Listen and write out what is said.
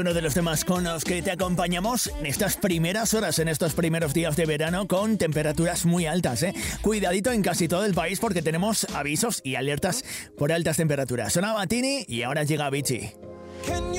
Uno de los temas con los que te acompañamos en estas primeras horas, en estos primeros días de verano, con temperaturas muy altas, ¿eh? Cuidadito en casi todo el país porque tenemos avisos y alertas por altas temperaturas. Sonaba Tini y ahora llega Avicii.